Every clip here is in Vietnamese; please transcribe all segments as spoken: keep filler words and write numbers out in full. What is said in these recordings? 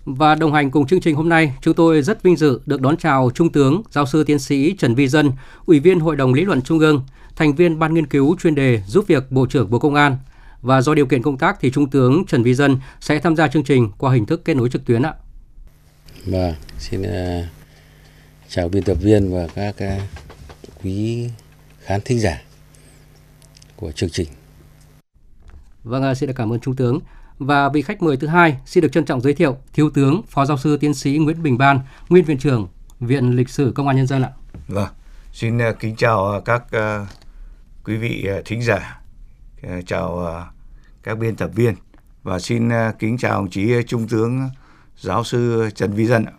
Và đồng hành cùng chương trình hôm nay, chúng tôi rất vinh dự được đón chào Trung tướng Giáo sư Tiến sĩ Trần Vi Dân, Ủy viên Hội đồng Lý luận Trung ương, thành viên Ban nghiên cứu chuyên đề giúp việc Bộ trưởng Bộ Công an. Và do điều kiện công tác thì Trung tướng Trần Vi Dân sẽ tham gia chương trình qua hình thức kết nối trực tuyến ạ. Vâng, xin uh, chào biên tập viên và các uh, quý khán thính giả của chương trình. Vâng, xin được cảm ơn Trung tướng. Và vị khách mời thứ hai xin được trân trọng giới thiệu Thiếu tướng Phó Giáo sư Tiến sĩ Nguyễn Bình Ban, Nguyên Viện trưởng Viện Lịch sử Công an Nhân dân ạ. Vâng, xin uh, kính chào các uh, quý vị uh, thính giả, uh, chào uh, các biên tập viên và xin uh, kính chào đồng chí uh, Trung tướng Giáo sư Trần Vi Dân ạ.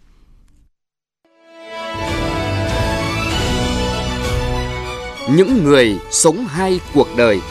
Những người sống hai cuộc đời.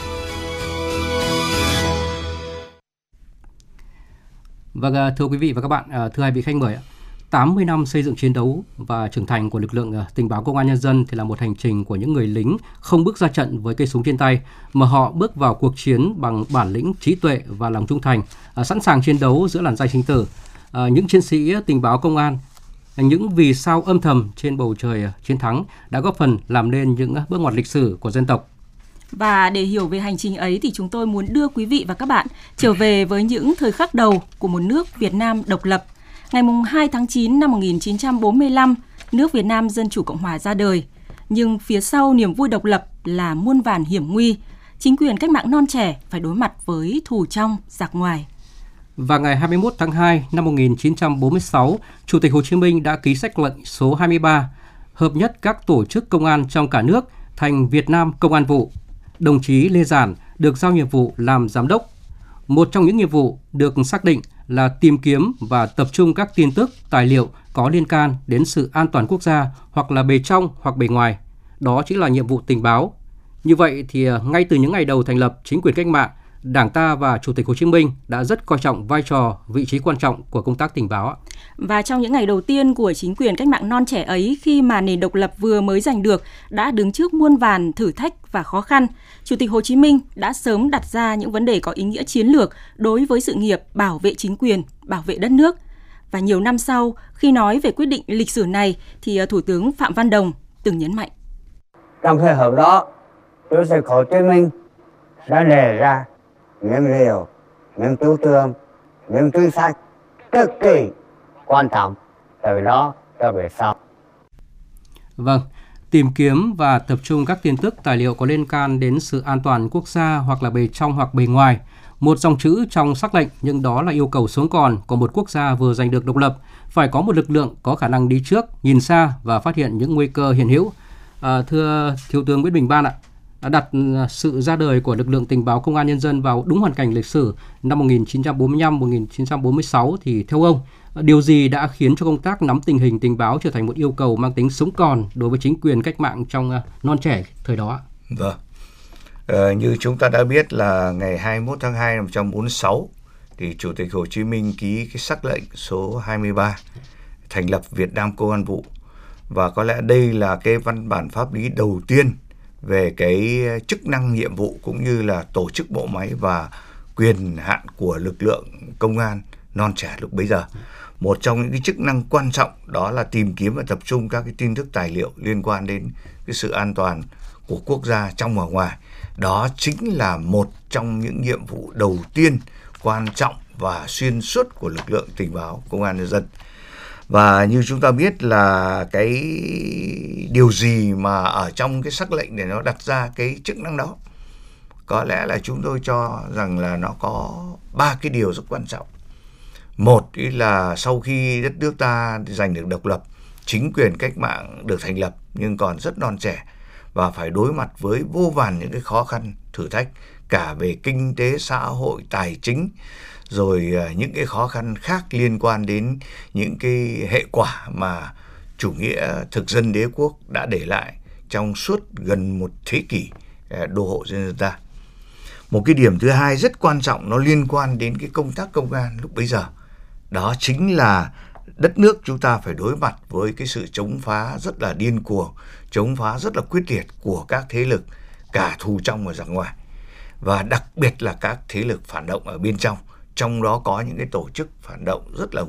Vâng, thưa quý vị và các bạn, thưa hai vị khách mời, tám mươi năm xây dựng chiến đấu và trưởng thành của lực lượng tình báo Công an Nhân dân thì là một hành trình của những người lính không bước ra trận với cây súng trên tay, mà họ bước vào cuộc chiến bằng bản lĩnh, trí tuệ và lòng trung thành, sẵn sàng chiến đấu giữa làn danh sinh tử. Những chiến sĩ tình báo công an, những vì sao âm thầm trên bầu trời chiến thắng đã góp phần làm nên những bước ngoặt lịch sử của dân tộc. Và để hiểu về hành trình ấy thì chúng tôi muốn đưa quý vị và các bạn trở về với những thời khắc đầu của một nước Việt Nam độc lập. Ngày hai tháng chín năm một nghìn chín trăm bốn mươi lăm, nước Việt Nam Dân Chủ Cộng Hòa ra đời. Nhưng phía sau niềm vui độc lập là muôn vàn hiểm nguy. Chính quyền cách mạng non trẻ phải đối mặt với thù trong, giặc ngoài. Và ngày hai mươi mốt tháng hai năm một nghìn chín trăm bốn mươi sáu, Chủ tịch Hồ Chí Minh đã ký sắc lệnh số hai mươi ba, hợp nhất các tổ chức công an trong cả nước thành Việt Nam Công an vụ. Đồng chí Lê Giản được giao nhiệm vụ làm giám đốc. Một trong những nhiệm vụ được xác định là tìm kiếm và tập trung các tin tức, tài liệu có liên can đến sự an toàn quốc gia hoặc là bề trong hoặc bề ngoài. Đó chính là nhiệm vụ tình báo. Như vậy thì ngay từ những ngày đầu thành lập chính quyền cách mạng, Đảng ta và Chủ tịch Hồ Chí Minh đã rất coi trọng vai trò, vị trí quan trọng của công tác tình báo. Và trong những ngày đầu tiên của chính quyền cách mạng non trẻ ấy, khi mà nền độc lập vừa mới giành được, đã đứng trước muôn vàn thử thách và khó khăn, Chủ tịch Hồ Chí Minh đã sớm đặt ra những vấn đề có ý nghĩa chiến lược đối với sự nghiệp bảo vệ chính quyền, bảo vệ đất nước. Và nhiều năm sau, khi nói về quyết định lịch sử này, thì Thủ tướng Phạm Văn Đồng từng nhấn mạnh. Trong thời hợp đó, Chủ tịch Hồ Chí Minh đã đề ra những điều, những chủ trương, những chính sách cực kỳ quan trọng từ đó cho về sau. Vâng, tìm kiếm và tập trung các tin tức, tài liệu có liên can đến sự an toàn quốc gia hoặc là bề trong hoặc bề ngoài. Một dòng chữ trong sắc lệnh, nhưng đó là yêu cầu sống còn của một quốc gia vừa giành được độc lập, phải có một lực lượng có khả năng đi trước, nhìn xa và phát hiện những nguy cơ hiện hữu. À, thưa Thiếu tướng Nguyễn Bình Ban ạ, đặt sự ra đời của lực lượng tình báo Công an Nhân dân vào đúng hoàn cảnh lịch sử năm một nghìn chín trăm bốn mươi lăm đến một nghìn chín trăm bốn mươi sáu thì theo ông, điều gì đã khiến cho công tác nắm tình hình tình báo trở thành một yêu cầu mang tính sống còn đối với chính quyền cách mạng trong non trẻ thời đó? Vâng, ờ, như chúng ta đã biết là ngày hai mươi mốt tháng hai năm một nghìn chín trăm bốn mươi sáu thì Chủ tịch Hồ Chí Minh ký cái sắc lệnh số hai mươi ba thành lập Việt Nam Công an vụ, và có lẽ đây là cái văn bản pháp lý đầu tiên về cái chức năng, nhiệm vụ cũng như là tổ chức bộ máy và quyền hạn của lực lượng công an non trẻ lúc bấy giờ. Một trong những cái chức năng quan trọng đó là tìm kiếm và tập trung các cái tin tức, tài liệu liên quan đến cái sự an toàn của quốc gia trong và ngoài. Đó chính là một trong những nhiệm vụ đầu tiên, quan trọng và xuyên suốt của lực lượng tình báo Công an Nhân dân. Và như chúng ta biết là cái điều gì mà ở trong cái sắc lệnh để nó đặt ra cái chức năng đó, có lẽ là chúng tôi cho rằng là nó có ba cái điều rất quan trọng. Một là sau khi đất nước ta giành được độc lập, chính quyền cách mạng được thành lập nhưng còn rất non trẻ và phải đối mặt với vô vàn những cái khó khăn, thử thách cả về kinh tế, xã hội, tài chính, rồi những cái khó khăn khác liên quan đến những cái hệ quả mà chủ nghĩa thực dân đế quốc đã để lại trong suốt gần một thế kỷ đô hộ nhân dân ta. Một cái điểm thứ hai rất quan trọng, nó liên quan đến cái công tác công an lúc bấy giờ. Đó chính là đất nước chúng ta phải đối mặt với cái sự chống phá rất là điên cuồng, chống phá rất là quyết liệt của các thế lực, cả thù trong và giặc ngoài. Và đặc biệt là các thế lực phản động ở bên trong. Trong đó có những cái tổ chức phản động rất là